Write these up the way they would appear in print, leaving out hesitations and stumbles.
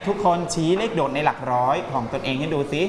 ทุกคนชี้เลขโดดในหลักร้อยของตนเองให้ดูสิ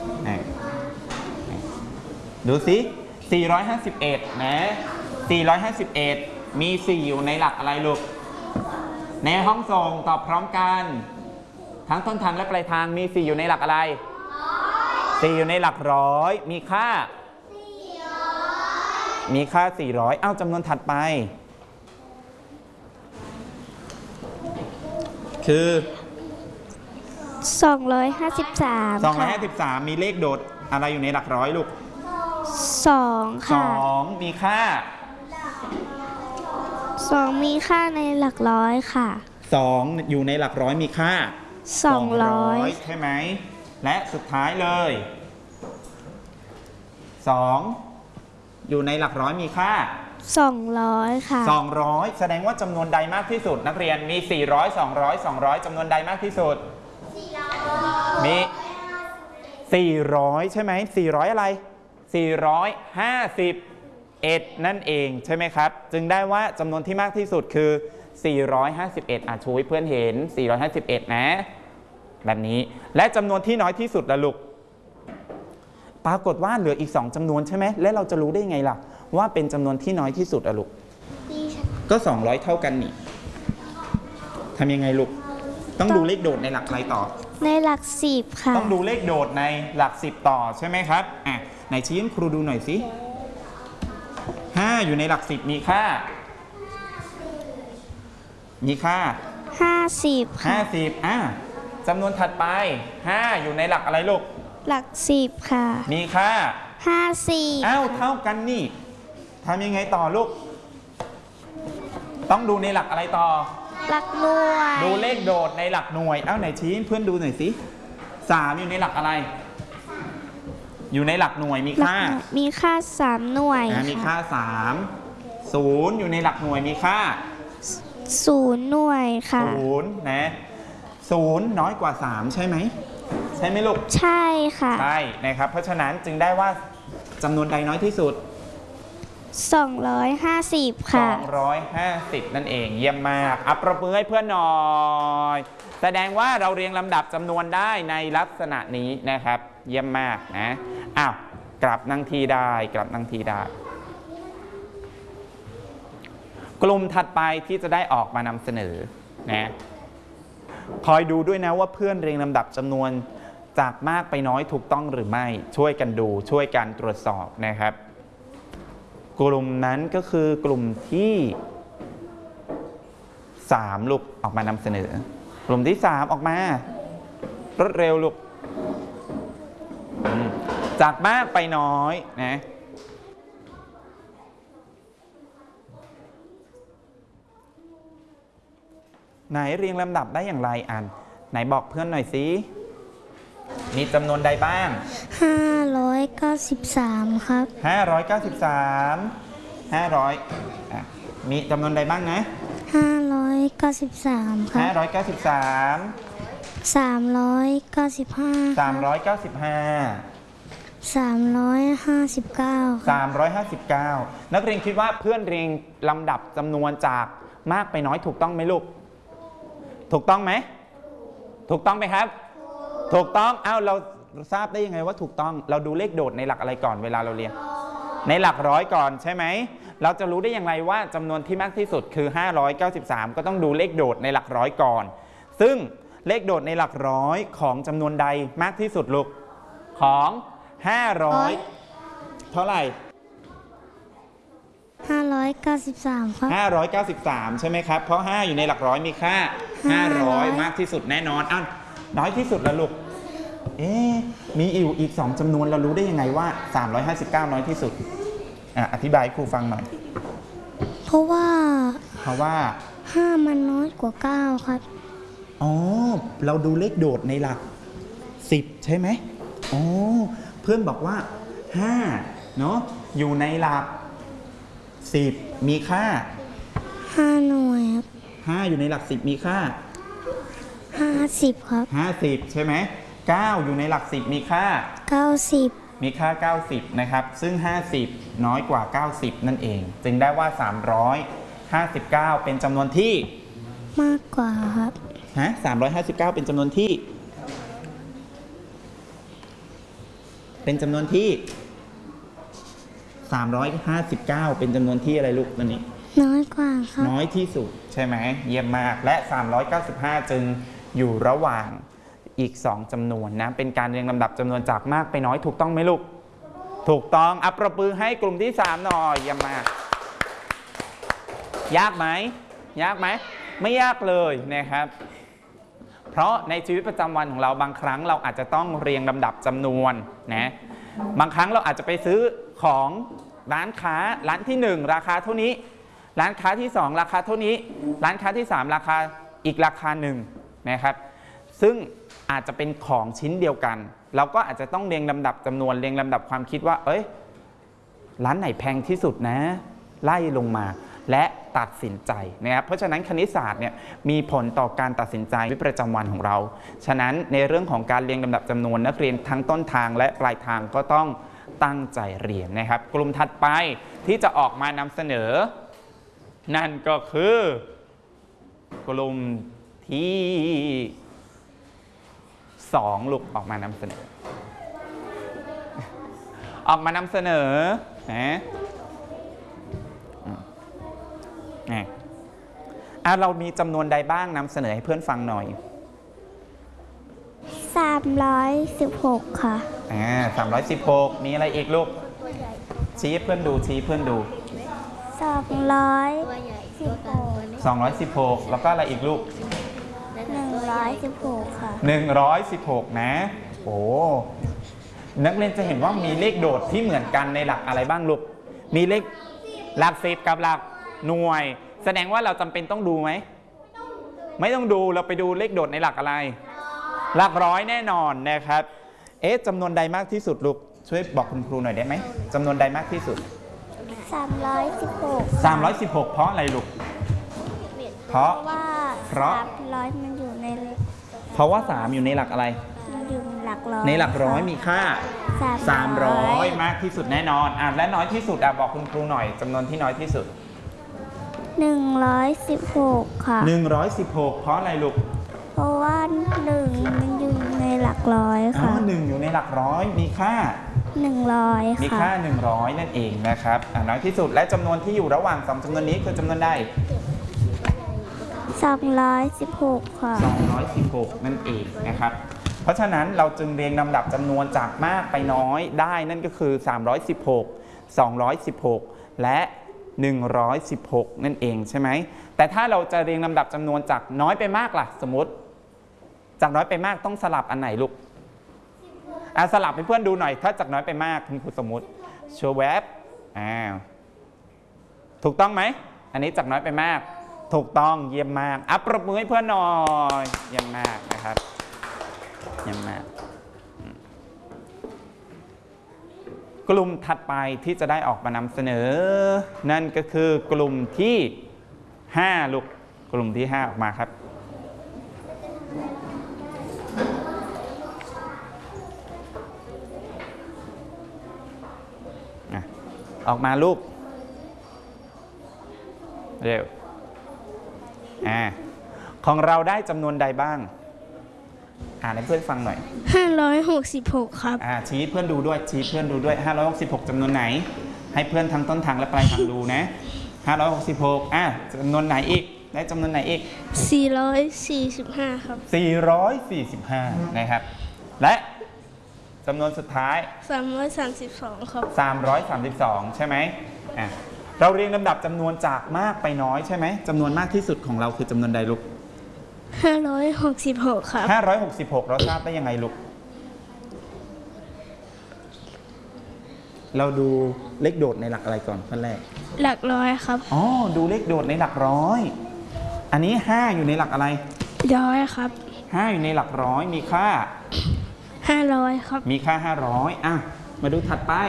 ดูสิ451นะ451มี4อยู่ในหลักอะไรลูกในห้องส่งตอบพร้อมกันทั้งต้นทางและปลายทางมี4อยู่ในหลักอะไร4อยู่ในหลักร้อยมีค่า400เอ้าจำนวนถัดไปคือ 253 มีเลขโดดอะไรอยู่ในหลักร้อยลูก 2ค่ะ 2มีค่า 2มีค่าในหลักร้อยค่ะ 2อยู่ในหลักร้อยมีค่า200ใช่ไหมและสุดท้ายเลย2อยู่ในหลักร้อยมีค่า 200ค่ะ 200แสดงว่าจำนวนใดมากที่สุดนักเรียนมี400 200จำนวนใดมากที่สุดมี400ใช่ไหม400อะไร451นั่นเองใช่ไหมครับจึงได้ว่าจำนวนที่มากที่สุดคือ451ชูให้เพื่อนเห็น451นะแบบนี้และจำนวนที่น้อยที่สุดละลูกปรากฏว่าเหลืออีก2จำนวนใช่ไหมและเราจะรู้ได้ไงล่ะว่าเป็นจำนวนที่น้อยที่สุดอะลูกก็200เท่ากันนี่ทำยังไงลูกต้องดูเลขโดดในหลักอะไรต่อในหลัก10ค่ะต้องดูเลขโดดในหลัก10ต่อใช่ไหมครับไหนชี้ให้ครูดูหน่อยสิ5อยู่ในหลัก10มีค่า 50ค่ะ 50จำนวนถัดไป5อยู่ในหลักอะไรลูกหลัก10ค่ะมีค่า 54 เท่ากันนี่ทำยังไงต่อลูกต้องดูในหลักอะไรต่อหลักหน่วยดูเลขโดดในหลักหน่วยไหนชี้เพื่อนดูหน่อยสิ3อยู่ในหลักอะไรอยู่ในหลักหน่วยมีค่า 3หน่วยมีค่า3 0อยู่ในหลักหน่วยมีค่า 0หน่วยค่ะ 0นะ0น้อยกว่า3ใช่ไหมลูกใช่ค่ะใช่นะครับเพราะฉะนั้นจึงได้ว่าจำนวนใดน้อยที่สุด 250ค่ะ 250นั่นเองเยี่ยมมากปรบมือให้เพื่อนหน่อยแสดงว่าเราเรียงลำดับจำนวนได้ในลักษณะนี้นะครับเยี่ยมมากนะกลับนั่งที่ได้กลุ่มถัดไปที่จะได้ออกมานำเสนอนะคอยดูด้วยนะว่าเพื่อนเรียงลำดับจำนวนจากมากไปน้อยถูกต้องหรือไม่ช่วยกันดูช่วยกันตรวจสอบนะครับกลุ่มนั้นก็คือกลุ่มที่3ลูกออกมานำเสนอกลุ่มที่3ออกมารวดเร็วลูกจากมากไปน้อยนะไหนเรียงลำดับได้อย่างไรไหนบอกเพื่อนหน่อยสิมีจำนวนใดบ้าง 593ครับ 500มีจำนวนใดบ้างนะ 593ครับ 593 395 359นักเรียนคิดว่าเพื่อนเรียงลำดับจำนวนจากมากไปน้อยถูกต้องไหมลูกถูกต้องไหมครับถูกต้องเราทราบได้ยังไงว่าถูกต้องเราดูเลขโดดในหลักอะไรก่อนเวลาเราเรียนในหลักร้อยก่อนใช่ไหมเราจะรู้ได้อย่างไรว่าจำนวนที่มากที่สุดคือ593ก็ต้องดูเลขโดดในหลักร้อยก่อนซึ่งเลขโดดในหลักร้อยของจำนวนใดมากที่สุดลูกของ500เท่าไหร่ 593ครับ 593ใช่ไหมครับเพราะ5อยู่ในหลักร้อยมีค่า500มากที่สุดแน่นอนน้อยที่สุดละลูกมีอีก2จำนวนเรารู้ได้ยังไงว่า359น้อยที่สุดอธิบายให้ครูฟังหน่อยเพราะว่า 5 มันน้อยกว่า9ครับเราดูเลขโดดในหลัก10ใช่ไหมเพื่อนบอกว่า5เนาะอยู่ในหลัก10มีค่า 5หน่วยครับ 5อยู่ในหลัก10มีค่า 50ครับ 50ใช่ไหม9อยู่ในหลัก10มีค่า 90 มีค่า90นะครับซึ่ง50น้อยกว่า90นั่นเองจึงได้ว่า359เป็นจำนวนที่มากกว่าครับฮะ359เป็นจำนวนที่ เป็นจำนวนที่359เป็นจำนวนที่อะไรลูกตัวนี้น้อยกว่าครับน้อยที่สุดใช่ไหมเยี่ยมมากและ395จึงอยู่ระหว่างอีก2จำนวนนะเป็นการเรียงลำดับจำนวนจากมากไปน้อยถูกต้องไหมลูกถูกต้องอัปประปือให้กลุ่มที่3หน่อยเยี่ยมมากยากไหมยากไหมไม่ยากเลยนะครับเพราะในชีวิตประจำวันของเราบางครั้งเราอาจจะต้องเรียงลำดับจำนวนนะบางครั้งเราอาจจะไปซื้อของร้านค้าร้านที่1ราคาเท่านี้ร้านค้าที่2ราคาเท่านี้ร้านค้าที่3ราคาอีกราคาหนึ่งนะครับซึ่งอาจจะเป็นของชิ้นเดียวกันเราก็อาจจะต้องเรียงลำดับจำนวนเรียงลำดับความคิดว่าร้านไหนแพงที่สุดนะไล่ลงมาและตัดสินใจนะครับเพราะฉะนั้นคณิตศาสตร์เนี่ยมีผลต่อการตัดสินใจในชีวิตประจำวันของเราฉะนั้นในเรื่องของการเรียงลำดับจำนวนนักเรียนทั้งต้นทางและปลายทางก็ต้องตั้งใจเรียนนะครับกลุ่มถัดไปที่จะออกมานำเสนอนั่นก็คือกลุ่มที่2ลูกออกมานำเสนอนะเรามีจำนวนใดบ้างนำเสนอให้เพื่อนฟังหน่อย 316ค่ะ 316มีอะไรอีกลูกชี้เพื่อนดู216แล้วก็อะไรอีกลูก 116ค่ะ 116นะโอ้นักเรียนจะเห็นว่ามีเลขโดดที่เหมือนกันในหลักอะไรบ้างลูกมีเลขหลัก10กับหลักหน่วยแสดงว่าเราจำเป็นต้องดูไหมไม่ต้องดูเราไปดูเลขโดดในหลักอะไรหลักร้อยแน่นอนนะครับจำนวนใดมากที่สุดลูกช่วยบอกคุณครูหน่อยได้ไหมจำนวนใดมากที่สุด316เพราะอะไรลูกเพราะ 300มันอยู่ในเลขเพราะว่า3อยู่ในหลักอะไรอยู่หลักร้อยในหลักร้อยมีค่า300มากที่สุดแน่นอนและน้อยที่สุดบอกคุณครูหน่อยจำนวนที่น้อยที่สุด 116ค่ะ 116เพราะอะไรลูกเพราะว่า1มันอยู่ในหลักร้อยค่ะ 1อยู่ในหลักร้อยมีค่า 100ค่ะมีค่า100นั่นเองนะครับน้อยที่สุดและจำนวนที่อยู่ระหว่าง2จำนวนนี้คือจำนวนใด 216ค่ะ 216นั่นเองนะครับเพราะฉะนั้นเราจึงเรียงลำดับจำนวนจากมากไปน้อยได้นั่นก็คือ316 216และ116นั่นเองใช่ไหมแต่ถ้าเราจะเรียงลำดับจำนวนจากน้อยไปมากล่ะสมมติจากน้อยไปมากต้องสลับอันไหนลูกสลับให้เพื่อนดูหน่อยถ้าจากน้อยไปมากคุณครูสมมติโชว์แวบถูกต้องไหมอันนี้จากน้อยไปมากถูกต้องเยี่ยมมากปรบมือให้เพื่อนหน่อยเยี่ยมมากนะครับเยี่ยมมากกลุ่มถัดไปที่จะได้ออกมานำเสนอนั่นก็คือกลุ่มที่5ลูกกลุ่มที่5ออกมาครับออกมาลูกเร็วของเราได้จำนวนใดบ้างให้เพื่อนฟังหน่อย 566ครับชี้เพื่อนดูด้วย566จำนวนไหนให้เพื่อนทั้งต้นทางและปลายทางดูนะ566จำนวนไหนอีกได้จำนวนไหนอีก 445ครับ 445นะครับและจำนวนสุดท้าย 332ครับ 332ใช่ไหมเราเรียงลำดับจำนวนจากมากไปน้อยใช่ไหมจำนวนมากที่สุดของเราคือจำนวนใดลูก 566ครับ 566เราทราบได้ยังไงลูกเราดูเลขโดดในหลักอะไรก่อนขั้นแรกหลักร้อยครับดูเลขโดดในหลักร้อยอันนี้5อยู่ในหลักอะไรร้อยครับ 5อยู่ในหลักร้อยมีค่า 500ครับมีค่า500มาดูถัดไป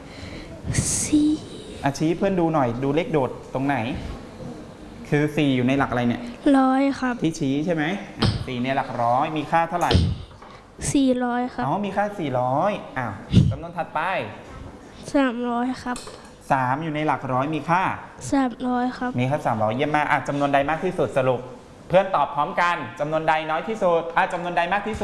ชี้เพื่อนดูหน่อยดูเลขโดดตรงไหนคือ4อยู่ในหลักอะไรเนี่ย 100ครับที่ชี้ใช่ไหม4ในหลักร้อยมีค่าเท่าไหร่ 400ครับมีค่า400จำนวนถัดไป 300ครับ 3อยู่ในหลักร้อยมีค่า 300ครับมีค่า300เยี่ยมมากจำนวนใดมากที่สุดสรุปเพื่อนตอบพร้อมกันจำนวนใดน้อยที่สุดจำนวนใดมากที่สุด